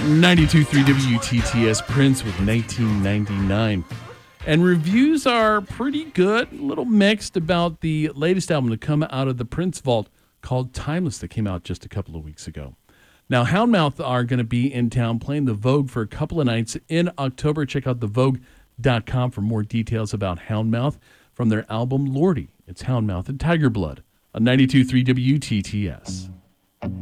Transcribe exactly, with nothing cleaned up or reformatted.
ninety-two point three W T T S, Prince with nineteen ninety-nine. And reviews are pretty good, a little mixed about the latest album to come out of the Prince vault called Timeless that came out just a couple of weeks ago. Now, Houndmouth are going to be in town playing the Vogue for a couple of nights in October. Check out the vogue dot com for more details about Houndmouth from their album Lordy. It's Houndmouth and Tiger Blood on ninety-two point three W T T S.